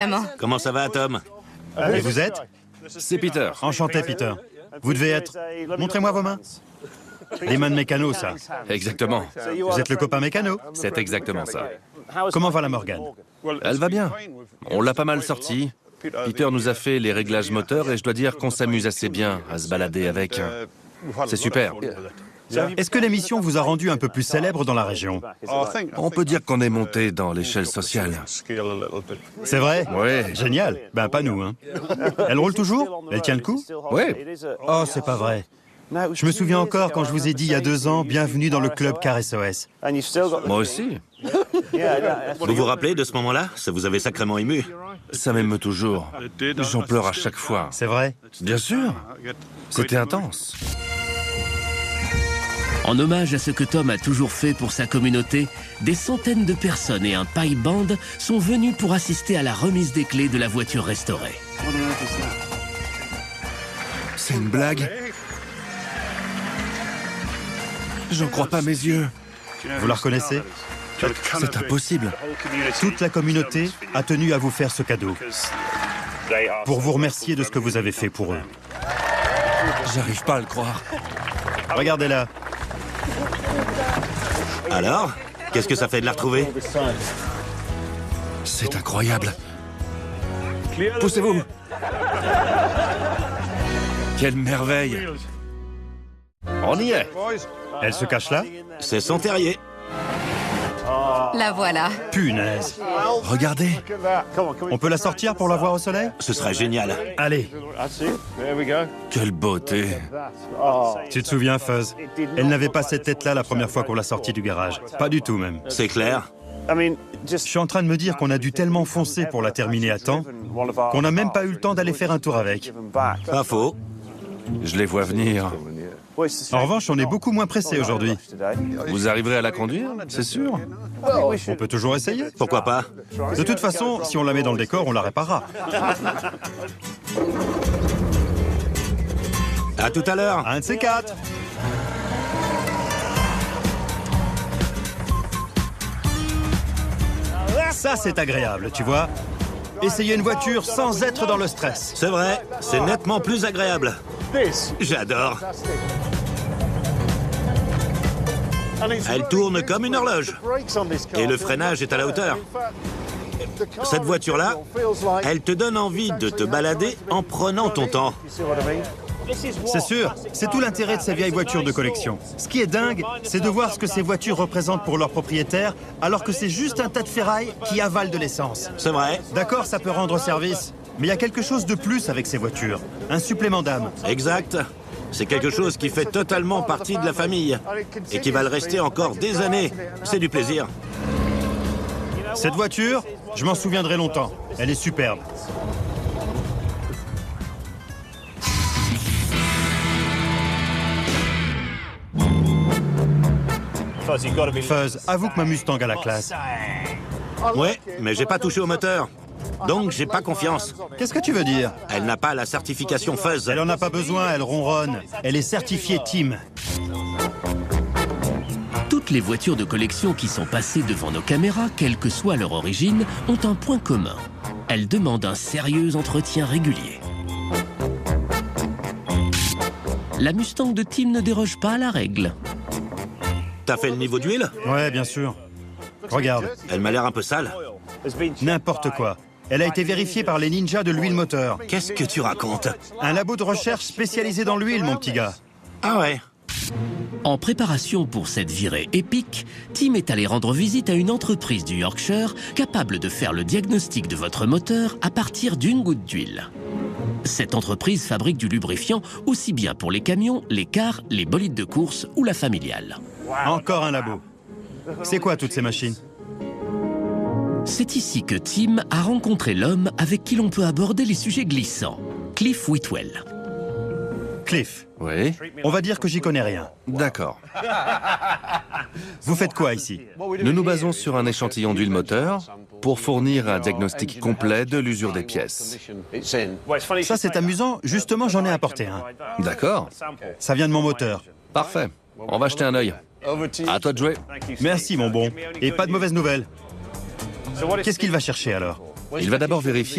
vraiment. Comment ça va, Tom? Et vous êtes? C'est Peter. Enchanté, Peter. Vous devez être... Montrez-moi vos mains. Les mains de mécano, ça. Exactement. Vous êtes le copain mécano? C'est exactement ça. Comment va la Morgane? Elle va bien. On l'a pas mal sortie. Peter nous a fait les réglages moteurs et je dois dire qu'on s'amuse assez bien à se balader avec. C'est super. Est-ce que l'émission vous a rendu un peu plus célèbre dans la région? On peut dire qu'on est monté dans l'échelle sociale. C'est vrai? Ouais. Génial. Ben, pas nous, hein. Elle roule toujours? Elle tient le coup? Ouais. Oh, c'est pas vrai. Je me souviens encore quand je vous ai dit il y a 2 ans, bienvenue dans le club Car SOS. Moi aussi. Vous vous rappelez de ce moment-là? Ça vous avait sacrément ému. Ça m'émeut toujours. J'en pleure à chaque fois. C'est vrai? Bien sûr. C'était intense. En hommage à ce que Tom a toujours fait pour sa communauté, des centaines de personnes et un paille band sont venus pour assister à la remise des clés de la voiture restaurée. C'est une blague? J'en crois pas mes yeux. Vous la reconnaissez? C'est impossible. Toute la communauté a tenu à vous faire ce cadeau, pour vous remercier de ce que vous avez fait pour eux. J'arrive pas à le croire. Regardez-la. Alors? Qu'est-ce que ça fait de la retrouver? C'est incroyable. Poussez-vous. Quelle merveille. On y est. Elle se cache là? C'est son terrier. La voilà. Punaise. Regardez. On peut la sortir pour la voir au soleil? Ce serait génial. Allez. Quelle beauté. Tu te souviens, Fuzz? Elle n'avait pas cette tête-là la première fois qu'on l'a sortie du garage. Pas du tout, même. C'est clair. Je suis en train de me dire qu'on a dû tellement foncer pour la terminer à temps qu'on n'a même pas eu le temps d'aller faire un tour avec. Pas faux. Je les vois venir. En revanche, on est beaucoup moins pressé aujourd'hui. Vous arriverez à la conduire, c'est sûr? On peut toujours essayer. Pourquoi pas? De toute façon, si on la met dans le décor, on la réparera. À tout à l'heure. Un de ces 4. Ça, c'est agréable, tu vois. Essayer une voiture sans être dans le stress. C'est vrai, c'est nettement plus agréable. J'adore. Elle tourne comme une horloge. Et le freinage est à la hauteur. Cette voiture-là, elle te donne envie de te balader en prenant ton temps. C'est sûr, c'est tout l'intérêt de ces vieilles voitures de collection. Ce qui est dingue, c'est de voir ce que ces voitures représentent pour leurs propriétaires, alors que c'est juste un tas de ferraille qui avale de l'essence. C'est vrai. D'accord, ça peut rendre service, mais il y a quelque chose de plus avec ces voitures. Un supplément d'âme. Exact. C'est quelque chose qui fait totalement partie de la famille et qui va le rester encore des années. C'est du plaisir. Cette voiture, je m'en souviendrai longtemps. Elle est superbe. Fuzz, avoue que ma Mustang a la classe. Ouais, mais j'ai pas touché au moteur. Donc j'ai pas confiance. Qu'est-ce que tu veux dire? Elle n'a pas la certification Fuzz. Elle en a pas besoin, elle ronronne. Elle est certifiée Team. Toutes les voitures de collection qui sont passées devant nos caméras, quelle que soit leur origine, ont un point commun. Elles demandent un sérieux entretien régulier. La Mustang de Tim ne déroge pas à la règle. T'as fait le niveau d'huile? Ouais, bien sûr. Regarde, Elle m'a l'air un peu sale. n'importe quoi. Elle a été vérifiée par les ninjas de l'huile moteur. Qu'est-ce que tu racontes? Un labo de recherche spécialisé dans l'huile, mon petit gars. Ah ouais. En préparation pour cette virée épique, Tim est allé rendre visite à une entreprise du Yorkshire capable de faire le diagnostic de votre moteur à partir d'une goutte d'huile. Cette entreprise fabrique du lubrifiant aussi bien pour les camions, les cars, les bolides de course ou la familiale. Encore un labo. C'est quoi toutes ces machines? C'est ici que Tim a rencontré l'homme avec qui l'on peut aborder les sujets glissants, Cliff Whitwell. Cliff, Oui, on va dire que j'y connais rien. d'accord. Vous faites quoi ici? Nous nous basons sur un échantillon d'huile moteur pour fournir un diagnostic complet de l'usure des pièces. Ça, c'est amusant. Justement, j'en ai apporté un. D'accord, Ça vient de mon moteur. parfait. On va jeter un œil. À toi de jouer. Merci, mon bon. Et pas de mauvaises nouvelles. Qu'est-ce qu'il va chercher alors? Il va d'abord vérifier